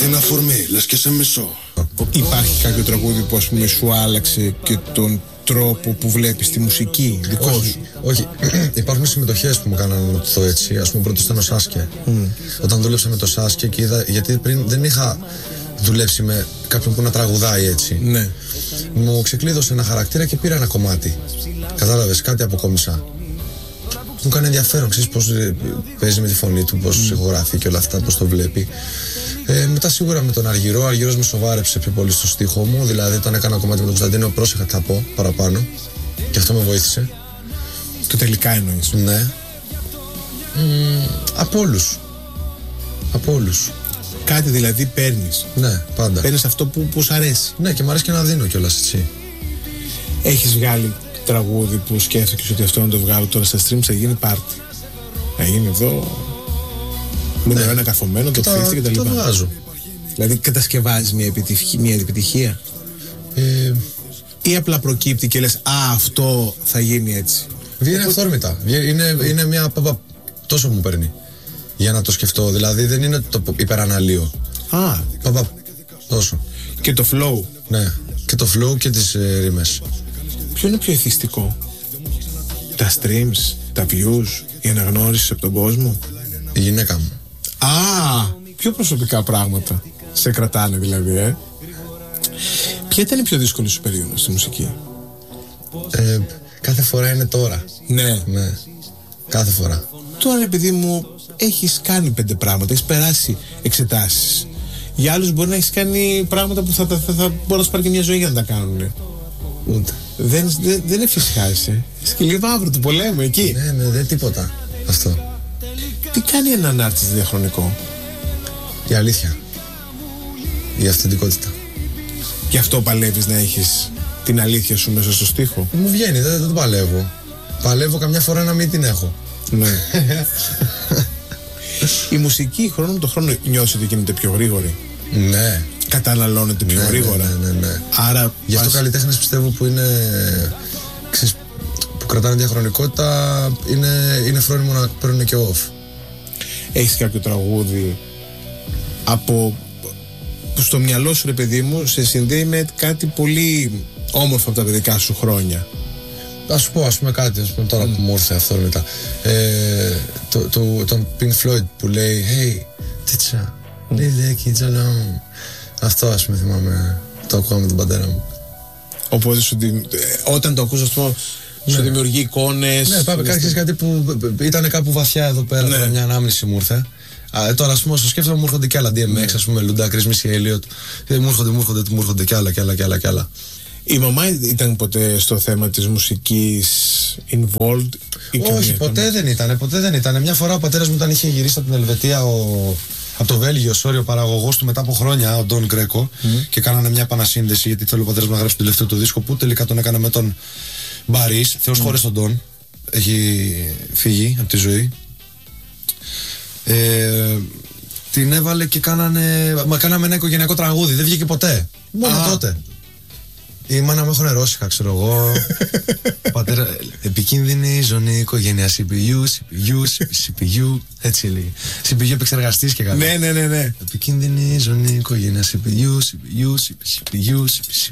την αφορμή, λες και σε μισό. Υπάρχει κάποιο τραγούδι που ας πούμε σου άλλαξε και τον τρόπο που βλέπεις τη μουσική, δικό σου? Όχι. Υπάρχουν συμμετοχές που μου έκαναν να το έτσι. Ας πούμε, πρώτο ήταν ο Σάσκε. Όταν δούλεψα με το Σάσκε και είδα, γιατί πριν δεν είχα δουλέψει με κάποιον που να τραγουδάει έτσι. Ναι. Μου ξεκλείδωσε ένα χαρακτήρα και πήρα ένα κομμάτι. Κατάλαβες, κάτι αποκόμισα. Μου έκανε ενδιαφέρον, ξέρεις πώς παίζει με τη φωνή του, πώς ηχογραφεί και όλα αυτά, πώς το βλέπει. Μετά σίγουρα με τον Αργυρό, ο Αργυρός με σοβάρεψε πιο πολύ στο στίχο μου. Δηλαδή, όταν έκανα κομμάτι με τον Κωνσταντίνο, πρόσεχα τι θα πω παραπάνω. Και αυτό με βοήθησε. Το τελικά εννοείς? Ναι. Από όλους. Από όλους. Κάτι δηλαδή παίρνεις? Ναι, πάντα. Παίρνεις αυτό που σου αρέσει? Ναι, και μου αρέσει και να δίνω κιόλας έτσι. Έχεις βγάλει τραγούδι που σκέφτηκες ότι αυτό να το βγάλω τώρα στα streams θα γίνει πάρτι? Θα γίνει εδώ νούμερο ένα καθομένο, το ψήφι και τα λοιπά? Το βγάζω. Δηλαδή κατασκευάζεις μια επιτυχία ή απλά προκύπτει και λες αυτό θα γίνει έτσι? Βγαίνει αυθόρμητα. Είναι μια τόσο μου παίρνει για να το σκεφτώ. Δηλαδή δεν είναι το υπεραναλύω. Τόσο. Και το flow? Ναι, και το flow και τις ρήμες. Ποιο είναι πιο εθιστικό? Τα streams, τα views, η αναγνώριση από τον κόσμο? Η γυναίκα μου. Πιο προσωπικά πράγματα σε κρατάνε δηλαδή, Ποια ήταν η πιο δύσκολη σου περίοδο στη μουσική? Κάθε φορά είναι τώρα. Ναι. Κάθε φορά. Τώρα επειδή μου έχεις κάνει 5 πράγματα, έχεις περάσει εξετάσεις. Για άλλους μπορεί να έχεις κάνει πράγματα που θα μπορεί να σου πάρει και μια ζωή για να τα κάνουν. Ούτε. Δεν εφησυχάζεσαι. Σκυλί μαύρο του πολέμου εκεί. Ναι, δεν τίποτα αυτό. Τι κάνει έναν άρτιστη διαχρονικό? Η αλήθεια. Η αυθεντικότητα. Γι' αυτό παλεύεις να έχεις την αλήθεια σου μέσα στο στίχο? Μου βγαίνει, δεν το παλεύω. Παλεύω καμιά φορά να μην την έχω. Ναι. Η μουσική χρόνο με το χρόνο νιώθει ότι γίνεται πιο γρήγορη? Ναι. Καταναλώνεται πιο γρήγορα? Ναι. Άρα γι' αυτό καλλιτέχνες πιστεύω που είναι, που κρατάνε διαχρονικότητα είναι φρόνιμο να παίρνουν και off. Έχεις κάποιο τραγούδι που στο μυαλό σου, ρε παιδί μου, σε συνδέει με κάτι πολύ όμορφο από τα παιδικά σου χρόνια? Ας σου πω, ας πούμε κάτι, τώρα που μου ήρθε αυτό μετά. Τον Pink Floyd που λέει Hey, teacher, leave the kids alone. Αυτό ας πούμε θυμάμαι, το ακούω με τον πατέρα μου. Οπότε όταν το ακούς, ας πούμε, σου δημιουργεί εικόνες? Ναι, πάμε κάτι που ήταν κάπου βαθιά εδώ πέρα, τώρα μια ανάμνηση μου ήρθε. Τώρα ας πούμε, όσο σκέφτομαι μου έρχονται κι άλλα DMX, ας πούμε, Ludacris, Missy Elliott. Μου έρχονται κι άλλα. Η μαμά ήταν ποτέ στο θέμα της μουσικής involved? Όχι, ποτέ δεν ήταν. Μια φορά ο πατέρας μου, όταν είχε γυρίσει από την Ελβετία από το Βέλγιο, ο παραγωγός του μετά από χρόνια, ο Ντόν Γκρέκο, και κάνανε μια επανασύνδεση γιατί θέλει ο πατέρας μου να γράψει το τελευταίο του δίσκο, που τελικά τον έκανε με τον Μπαρίς. Θεός χωρίς τον Ντόν. Έχει φύγει από τη ζωή. Την έβαλε και κάναμε ένα οικογενειακό τραγούδι. Δεν βγήκε ποτέ. Μόνο τότε. Η μάνα μου έχω νερόσιχα, ξέρω εγώ. Πατέρα, επικίνδυνη ζώνη, οικογένεια CPU, έτσι λέει. CPU επεξεργαστής και καλά. Ναι. Επικίνδυνη ζώνη, οικογένεια CPU.